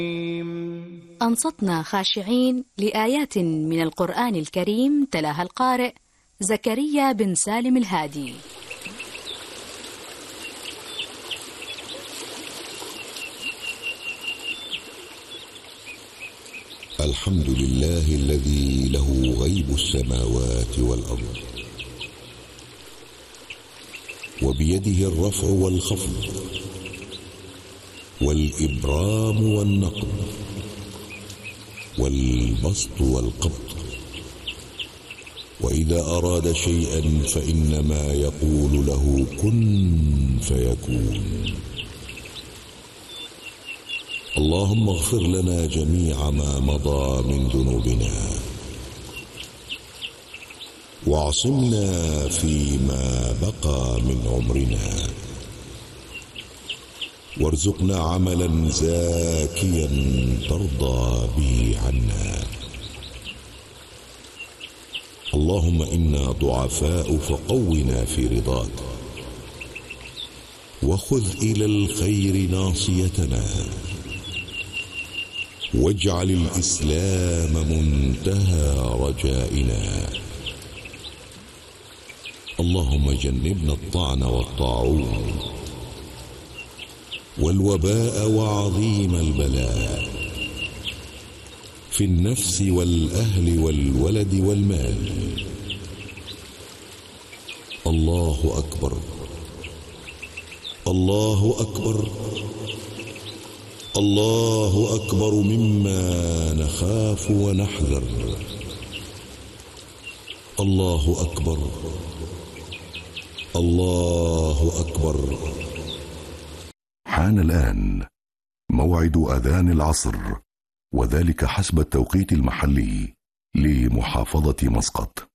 أنصتنا خاشعين لآيات من القرآن الكريم تلاها القارئ زكريا بن سالم الهادي. الحمد لله الذي له غيب السماوات والأرض، وبيده الرفع والخفض والإبرام والنقض والبسط والقبض، وإذا أراد شيئا فإنما يقول له كن فيكون. اللهم اغفر لنا جميع ما مضى من ذنوبنا، واعصمنا فيما بقى من عمرنا، وارزقنا عملا زاكيا ترضى به عنا. اللهم إنا ضعفاء فقونا في رضاك، وخذ إلى الخير ناصيتنا، واجعل الإسلام منتهى رجائنا. اللهم جنبنا الطعن والطاعون والوباء وعظيم البلاء في النفس والأهل والولد والمال. الله أكبر، الله أكبر، الله أكبر مما نخاف ونحذر. الله أكبر، الله أكبر. حان الآن موعد أذان العصر، وذلك حسب التوقيت المحلي لمحافظة مسقط.